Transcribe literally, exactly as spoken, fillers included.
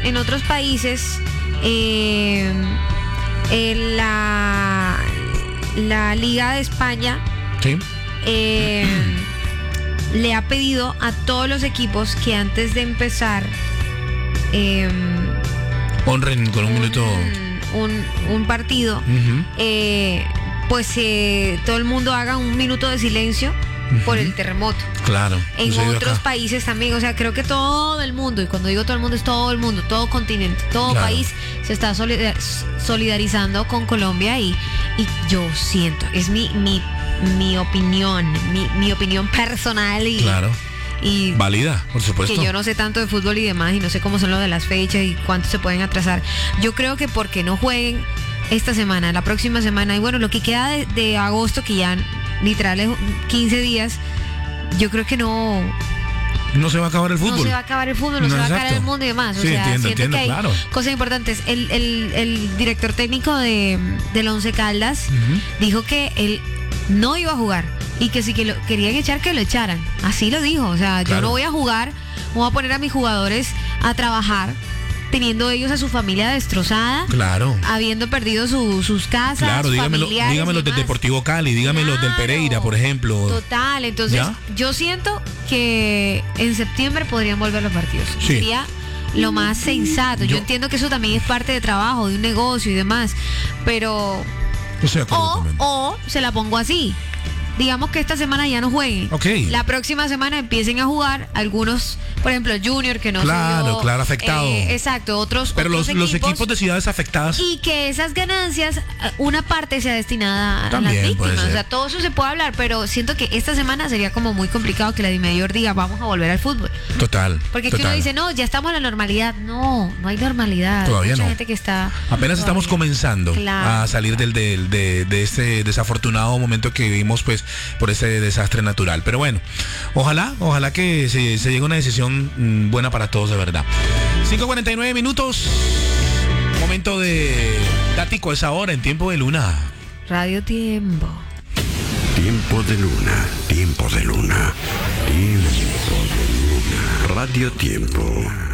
en otros países eh, en la, la Liga de España sí. eh, le ha pedido a todos los equipos que antes de empezar eh, honren con un, un minuto un, un partido, uh-huh. eh, pues eh, todo el mundo haga un minuto de silencio uh-huh. por el terremoto. Claro. En otros acá. países también, o sea, creo que todo el mundo, y cuando digo todo el mundo es todo el mundo, todo continente, todo claro. país se está solidarizando con Colombia y, y yo siento, es mi, mi, mi opinión, mi, mi opinión personal y... Claro. Y válida, por supuesto. Que yo no sé tanto de fútbol y demás, y no sé cómo son lo de las fechas y cuánto se pueden atrasar. Yo creo que porque no jueguen esta semana, la próxima semana, y bueno, lo que queda de, de agosto, que ya literal es quince días, yo creo que no... No se va a acabar el fútbol. No se va a acabar el fútbol, no, no se va exacto. a acabar el mundo y demás. O sí, sea, entiendo, siento entiendo, que hay claro. cosas importantes. El, el, el director técnico de, del Once Caldas uh-huh. dijo que él no iba a jugar y que si que lo querían echar, que lo echaran. Así lo dijo. O sea, claro. yo no voy a jugar, voy a poner a mis jugadores a trabajar, teniendo ellos a su familia destrozada, claro, habiendo perdido su, sus casas, claro, dígamelo, dígamelo del Deportivo Cali, dígamelo claro, del Pereira, por ejemplo. Total, entonces ¿ya? yo siento que en septiembre podrían volver los partidos. Sí. Sería lo más sensato. Yo, yo entiendo que eso también es parte de trabajo, de un negocio y demás, pero o, sea, o, o se la pongo así. Digamos que esta semana ya no jueguen. Okay. La próxima semana empiecen a jugar algunos, por ejemplo, Junior, que no claro, se dio, claro, afectado. Eh, exacto, otros Pero otros los, equipos, los equipos de ciudades afectadas. Y que esas ganancias, una parte sea destinada también a las víctimas. puede ser. O sea, todo eso se puede hablar, pero siento que esta semana sería como muy complicado que la DIMAYOR diga, vamos a volver al fútbol. Total. Porque total. que uno dice, no, ya estamos en la normalidad. No, no hay normalidad. Todavía Mucha no. gente que está Apenas todavía. estamos comenzando claro, a salir claro. del, del, de, de este desafortunado momento que vivimos, pues, por ese desastre natural. Pero bueno, ojalá, ojalá que se, se llegue a una decisión mmm, buena para todos de verdad. cinco cuarenta y nueve minutos. Momento de Tático es ahora en Tiempo de Luna. Radio Tiempo. Tiempo de Luna, Tiempo de Luna, Tiempo de Luna. Radio Tiempo.